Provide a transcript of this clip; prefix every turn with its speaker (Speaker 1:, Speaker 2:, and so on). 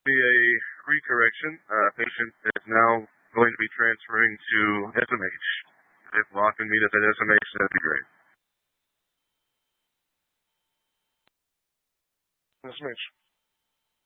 Speaker 1: be a recorrection. Patient is now going to be transferring to SMH. If Locke can meet us at SMH, that'd be great. SMH.